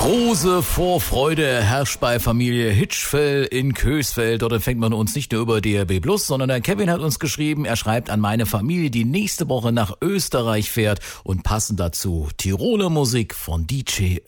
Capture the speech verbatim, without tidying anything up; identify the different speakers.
Speaker 1: Große Vorfreude herrscht bei Familie Hitschfeld in Coesfeld. Dort empfängt man uns nicht nur über D R B Plus, sondern der Kevin hat uns geschrieben, er schreibt an meine Familie, die nächste Woche nach Österreich fährt und passend dazu Tiroler Musik von D J